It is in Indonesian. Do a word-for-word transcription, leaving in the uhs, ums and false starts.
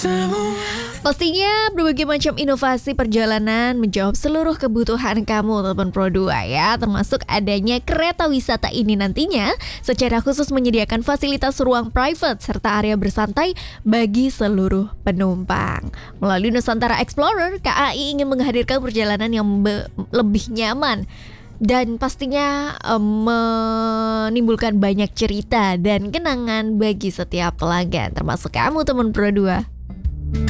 Pastinya berbagai macam inovasi perjalanan menjawab seluruh kebutuhan kamu teman Pro dua ya. Termasuk adanya kereta wisata ini nantinya secara khusus menyediakan fasilitas ruang private serta area bersantai bagi seluruh penumpang. Melalui Nusantara Explorer, K A I ingin menghadirkan perjalanan yang be- lebih nyaman dan pastinya um, menimbulkan banyak cerita dan kenangan bagi setiap pelanggan, termasuk kamu teman Pro dua.